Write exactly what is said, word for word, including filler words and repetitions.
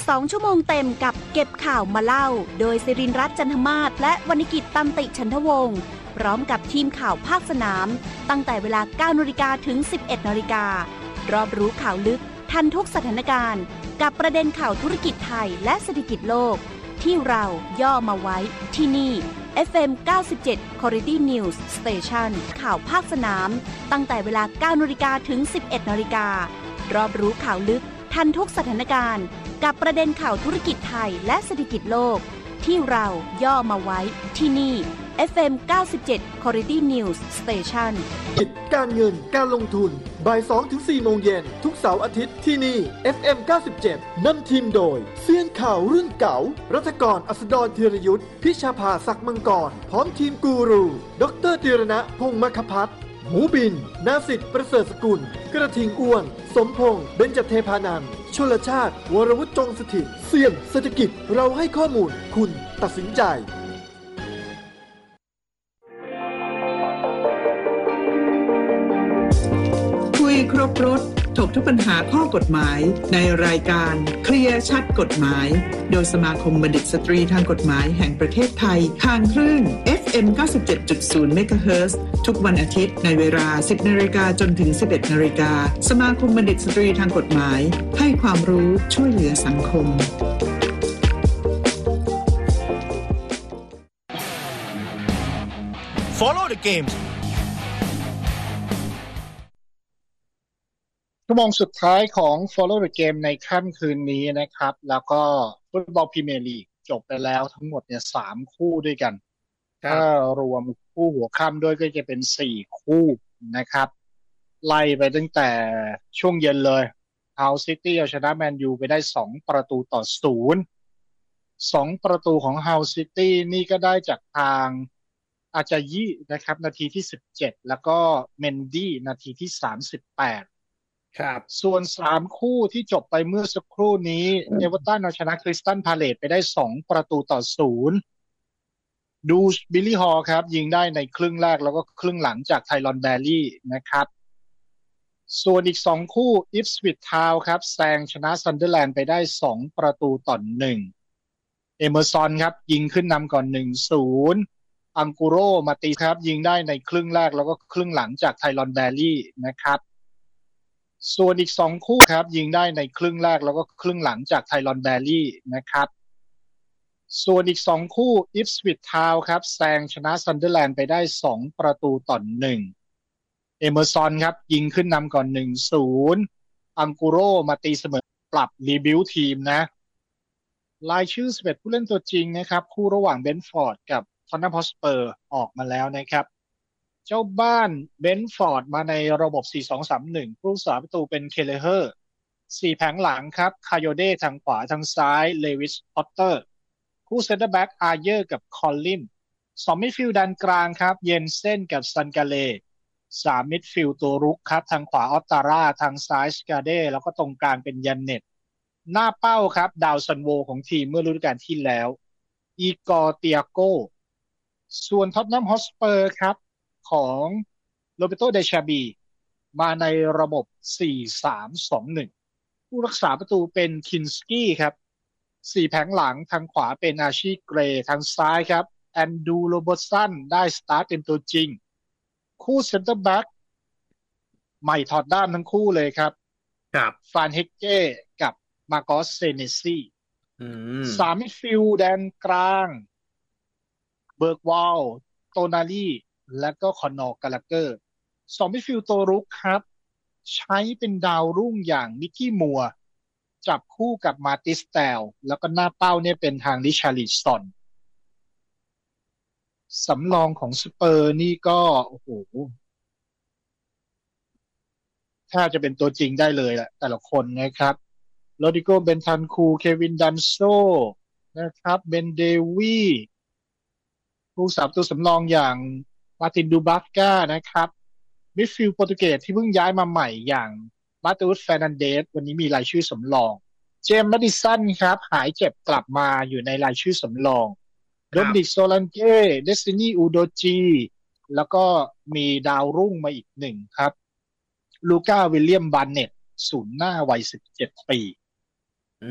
สองชั่วโมงเต็มกับเก็บข่าวมาเล่าโดยศิรินทร์รัตน์จันทมาศและวรรณกิจตันติฉันทวงศ์พร้อมกับทีมข่าวภาคสนามตั้งแต่เวลา เก้านาฬิกา ถึง สิบเอ็ดนาฬิกา รอบรู้ข่าวลึกทันทุกสถานการณ์กับประเด็นข่าวธุรกิจไทยและเศรษฐกิจโลกที่เราย่อมาไว้ที่นี่ เอฟ เอ็ม เก้าสิบเจ็ด Quality News Station ข่าวภาคสนามตั้งแต่เวลา เก้านาฬิกา ถึง สิบเอ็ดนาฬิกา รอบรู้ข่าวลึกทันทุกสถานการณ์กับประเด็นข่าวธุรกิจไทยและเศรษฐกิจโลกที่เราย่อมาไว้ที่นี่ เอฟ เอ็ม เก้าสิบเจ็ด Quality News Station กิจการเงินการลงทุนบ่าย สองถึงสี่ โมงเย็นทุกเสาร์อาทิตย์ที่นี่ เอฟ เอ็ม เก้าสิบเจ็ด นำทีมโดยเซียนข่าวรุ่นเก่ารัฐกรอัสดรธีรยุทธพิชาภาศักดิ์มังกรพร้อมทีมกูรูดรธีรณะพงษ์มคพัฒน์หมูบินนาสิทธิ์ประเสริฐสกุลกระทิงอ้วนสมพงษ์เบญจเทพานันท์ชลชาติวรวุฒิจงสถิตเสี่ยงเศรษฐกิจเราให้ข้อมูลคุณตัดสินใจคุยครบรถถกทุกปัญหาข้อกฎหมายในรายการเคลียร์ชัดกฎหมายโดยสมาคมบัณฑิตสตรีทางกฎหมายแห่งประเทศไทยทางคลื่น เอฟ เอ็ม เก้าสิบเจ็ดจุดศูนย์ เมกะเฮิรตซ์ ทุกวันอาทิตย์ในเวลา สิบนาฬิกา จนถึง สิบเอ็ดนาฬิกา สมาคมบัณฑิตสตรีทางกฎหมายให้ความรู้ช่วยเหลือสังคม Follow the game ชั่วโมงสุดท้ายของ Follow the Game ในค่ำคืนนี้นะครับแล้วก็ฟุตบอลพรีเมียร์ลีกจบไปแล้วทั้งหมดเนี่ยสามคู่ด้วยกันถ้ารวมคู่หัวค่ำด้วยก็จะเป็นสี่คู่นะครับไล่ไปตั้งแต่ช่วงเย็นเลยเฮาซิตี้เอาชนะแมนยูไปได้สองประตูต่อศูนย์ สองประตูของเฮาซิตี้นี่ก็ได้จากทางอาจายินะครับนาทีที่สิบเจ็ดแล้วก็เมนดี้นาทีที่สามสิบแปดครับส่วนสามคู่ที่จบไปเมื่อสักครู่นี้เอเวอร์ตันเอาชนะคริสตัลพาเลซไปได้สองประตูต่อศูนย์ดูบิลลี่ฮอลครับยิงได้ในครึ่งแรกแล้วก็ครึ่งหลังจากไทรอนแบรี่นะครับส่วนอีกสองคู่อิฟสวิททาวน์ครับแซงชนะซันเดอร์แลนด์ไปได้สองประตูต่อหนึ่งเอเมอร์ซอนครับยิงขึ้นนำก่อน หนึ่งศูนย์ อังกูโรมาตีครับยิงได้ในครึ่งแรกแล้วก็ครึ่งหลังจากไทรอนแบรี่นะครับส่วนอีกสองคู่ครับยิงได้ในครึ่งแรกแล้วก็ครึ่งหลังจากไทรอนแบรี่นะครับส่วนอีกสองคู่อิฟสวิททาวน์ครับแซงชนะซันเดอร์แลนด์ไปได้สองประตูต่อหนึ่งเอเมอร์ซอนครับยิงขึ้นนำก่อน หนึ่งศูนย์ อังกูโรมาตีเสมอปรับรีบิวต์ทีมนะรายชื่อสิบเอ็ดผู้เล่นตัวจริงนะครับคู่ระหว่างเบนฟอร์ดกับทอตแนมฮอตสเปอร์ออกมาแล้วนะครับเจ้าบ้านเบนฟอร์ดมาในระบบ สี่ สอง สาม หนึ่ง ผู้รักษาประตูเป็นเคเลเฮอร์สี่แผงหลังครับคาโยเดทางขวาทางซ้ายเลวิสพอตเตอร์คู่เซนเตอร์แบ็กอาร์เยอร์กับคอลลินสองมิดฟิลด์ด้านกลางครับเยนเซ่นกับซันกาเลสามมิดฟิลด์ตัวรุกครับทางขวาออตตาร่าทางซ้ายสกาเดแล้วก็ตรงกลางเป็นยันเน็ตหน้าเป้าครับดาวซันโวของทีมเมื่อฤดูกาลที่แล้วอีกอร์เตียโกส่วนท็อตแนมฮอตสเปอร์ครับของโรเบโตเดชาบีมาในระบบ สี่ สาม สอง หนึ่ง ผู้รักษาประตูเป็นคินสกี้ครับสี่แผงหลังทางขวาเป็นอาชีเกรทางซ้ายครับแอนดูโรเบอร์สันได้สตาร์ทเป็นตัวจริงคู่เซ็นเตอร์แบ็กใหม่ถอดด้ามทั้งคู่เลยครับครับฟานเฮกเก้กับมาโกสเซเนซี่สามมิดฟิลด์แดนกลางเบิร์กวอลโตนาลีและก็คอนอร์กาลาเกอร์สองมิดฟิลด์ตัวรุกครับใช้เป็นดาวรุ่งอย่างนิกกี้มัวจับคู่กับมาติสเตลแล้วก็หน้าเป้าเนี่ยเป็นทางริชาร์ลิสันสำรองของสเปอร์นี่ก็โอ้โหถ้าจะเป็นตัวจริงได้เลยแหละแต่ละคนนะครับโรดิโกเบนทันคูเควินดันโซนะครับเบนเดวีผู้สามตัวสำรองอย่างมาตินดูบัฟก้านะครับมิดฟิลด์โปรตุเกสที่เพิ่งย้ายมาใหม่อย่างมาตูสเฟร์นันเดสวันนี้มีรายชื่อสำรองเจมส์แมดิสันครับหายเจ็บกลับมาอยู่ในรายชื่อสำรองโดมินิกโซลันเก้เดสตินีอูโดจีแล้วก็มีดาวรุ่งมาอีกหนึ่งครับลูก้าวิลเลียมบาร์เน็ตศูนย์หน้าวัยสิบเจ็ดปี